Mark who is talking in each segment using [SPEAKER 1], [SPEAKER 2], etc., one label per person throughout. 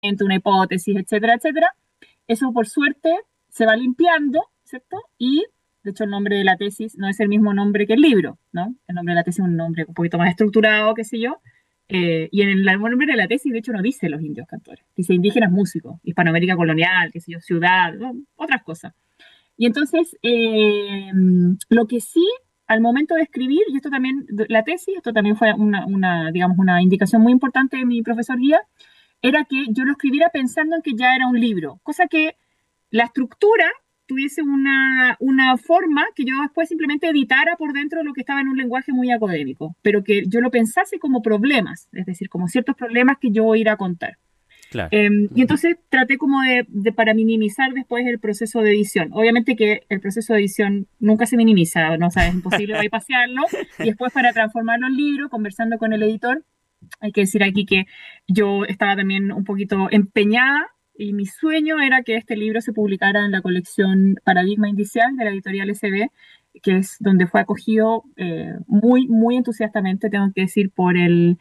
[SPEAKER 1] una hipótesis, etcétera, etcétera. Eso, por suerte, se va limpiando, ¿cierto? Y, de hecho, el nombre de la tesis no es el mismo nombre que el libro, ¿no? El nombre de la tesis es un nombre un poquito más estructurado, qué sé yo. Y en el nombre de la tesis, de hecho, no dice los indios cantores, dice indígenas músicos, Hispanoamérica colonial, qué sé yo, ciudad, ¿no? Otras cosas. Y entonces, lo que sí, al momento de escribir, y esto también, la tesis, esto también fue digamos, una indicación muy importante de mi profesor guía, era que yo lo escribiera pensando en que ya era un libro, cosa que la estructura tuviese una forma que yo después simplemente editara por dentro lo que estaba en un lenguaje muy académico, pero que yo lo pensase como problemas, es decir, como ciertos problemas que yo voy a ir a contar.
[SPEAKER 2] Claro.
[SPEAKER 1] Y
[SPEAKER 2] Ujú.
[SPEAKER 1] entonces traté como para minimizar después el proceso de edición. Obviamente que el proceso de edición nunca se minimiza, no sabes, es imposible bypassarlo. Y después para transformarlo en libro, conversando con el editor, hay que decir aquí que yo estaba también un poquito empeñada y mi sueño era que este libro se publicara en la colección Paradigma Indicial de la editorial SB, que es donde fue acogido muy, muy entusiastamente, tengo que decir, por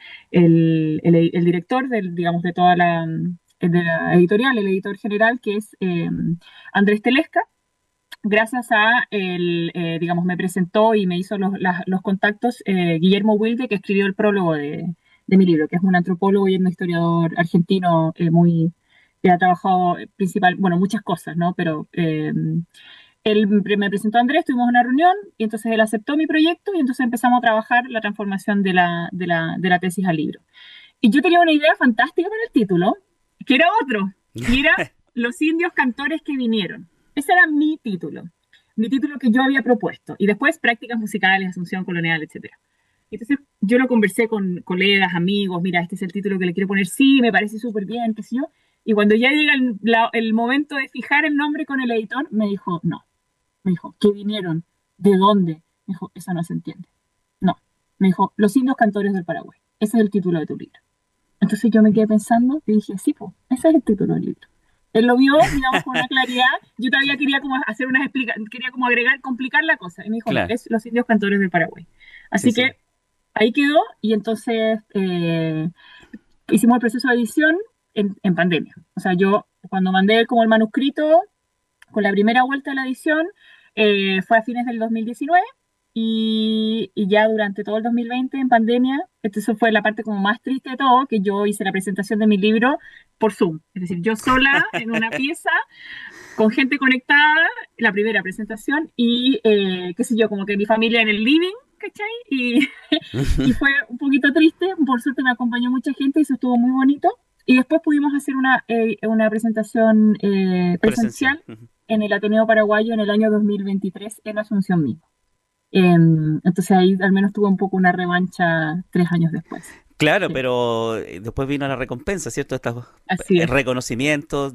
[SPEAKER 1] el director digamos, de la editorial, el editor general, que es Andrés Telesca. Gracias a digamos, me presentó y me hizo los contactos Guillermo Wilde, que escribió el prólogo de mi libro, que es un antropólogo y un historiador argentino que ha trabajado bueno, muchas cosas, ¿no? Pero él me presentó a Andrés, tuvimos una reunión y entonces él aceptó mi proyecto y entonces empezamos a trabajar la transformación de la tesis al libro. Y yo tenía una idea fantástica para el título, que era otro, y era Los indios cantores que vinieron. Ese era mi título que yo había propuesto. Y después prácticas musicales, Asunción Colonial, etcétera. Entonces yo lo conversé con colegas, amigos, mira, este es el título que le quiero poner, sí, me parece súper bien, qué sé yo. Y cuando ya llega el momento de fijar el nombre con el editor, me dijo, no, me dijo, ¿qué vinieron? ¿De dónde? Me dijo, eso no se entiende. No, me dijo, Los indios cantores del Paraguay. Ese es el título de tu libro. Entonces yo me quedé pensando y dije, sí, pues, ese es el título del libro. Él lo vio, digamos, con una claridad. Yo todavía quería como hacer unas explicaciones, quería como agregar, complicar la cosa. Y me dijo, no,
[SPEAKER 2] Claro.
[SPEAKER 1] es Los indios cantores del Paraguay.
[SPEAKER 2] Sí,
[SPEAKER 1] Así
[SPEAKER 2] sí.
[SPEAKER 1] que ahí quedó y entonces hicimos el proceso de edición en pandemia. O sea, yo cuando mandé como el manuscrito con la primera vuelta de la edición, fue a fines del 2019 y ya durante todo el 2020 en pandemia, eso fue la parte como más triste de todo, que yo hice la presentación de mi libro por Zoom, es decir, yo sola en una pieza con gente conectada, la primera presentación y qué sé yo, como que mi familia en el living, ¿cachai? Y fue un poquito triste, por suerte me acompañó mucha gente y eso estuvo muy bonito. Y después pudimos hacer una presentación
[SPEAKER 2] Presencial.
[SPEAKER 1] presencial
[SPEAKER 2] Ujú.
[SPEAKER 1] en el Ateneo Paraguayo en el año 2023 en Asunción mismo. Entonces ahí al menos tuve un poco una revancha 3 años después.
[SPEAKER 2] Claro,
[SPEAKER 1] Sí,
[SPEAKER 2] pero después vino la recompensa, ¿cierto? Estos
[SPEAKER 1] así es.
[SPEAKER 2] reconocimientos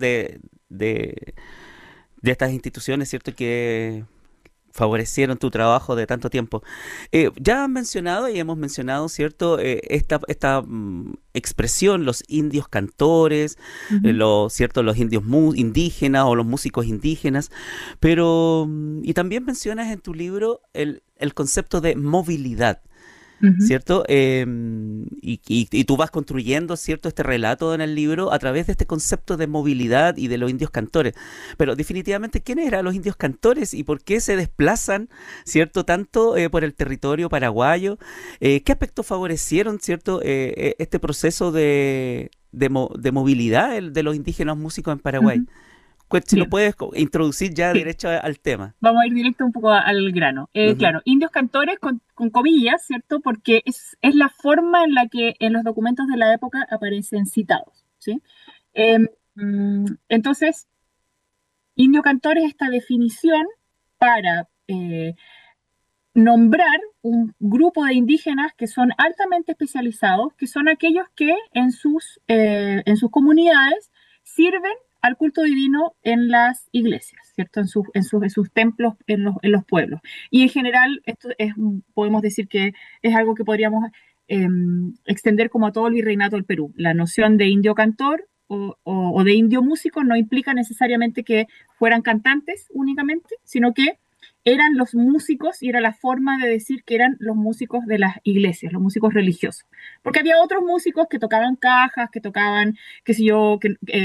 [SPEAKER 2] de estas instituciones, ¿cierto? Que favorecieron tu trabajo de tanto tiempo. Ya han mencionado y hemos mencionado, ¿cierto? Esta expresión, los indios cantores,
[SPEAKER 1] Ujú,
[SPEAKER 2] ¿cierto? Los indios indígenas o los músicos indígenas, pero, y también mencionas en tu libro el concepto de movilidad.
[SPEAKER 1] ujú.
[SPEAKER 2] ¿Cierto? Y tú vas construyendo, ¿cierto? Este relato en el libro a través de este concepto de movilidad y de los indios cantores. Pero definitivamente, ¿quiénes eran los indios cantores y por qué se desplazan, ¿cierto? Tanto por el territorio paraguayo. ¿Qué aspectos favorecieron, ¿cierto? Este proceso de movilidad de los indígenas músicos en Paraguay.
[SPEAKER 1] Ujú.
[SPEAKER 2] Si lo
[SPEAKER 1] Bien,
[SPEAKER 2] puedes introducir ya
[SPEAKER 1] sí.
[SPEAKER 2] derecho al tema.
[SPEAKER 1] Vamos a ir directo un poco al grano.
[SPEAKER 2] Ujú.
[SPEAKER 1] Claro, indios cantores con comillas, ¿cierto? Porque es la forma en la que en los documentos de la época aparecen citados, ¿sí? Entonces, indio cantor es esta definición para nombrar un grupo de indígenas que son altamente especializados, que son aquellos que en sus comunidades sirven al culto divino en las iglesias, ¿cierto? En sus templos, en los pueblos. Y en general, esto podemos decir que es algo que podríamos eh, extender como a todo el virreinato del Perú. La noción de indio cantor o de indio músico no implica necesariamente que fueran cantantes únicamente, sino que eran los músicos y era la forma de decir que eran los músicos de las iglesias, los músicos religiosos. Porque había otros músicos que tocaban cajas, que tocaban, qué sé yo,